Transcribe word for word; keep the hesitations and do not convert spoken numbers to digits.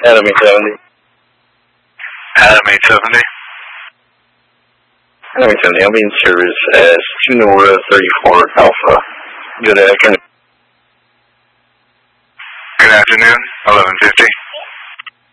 Adam eight seventy. Adam eight seventy. Adam eight seventy, I'll be in service as two Nora thirty-four Alpha. Good afternoon. Good afternoon, eleven fifty.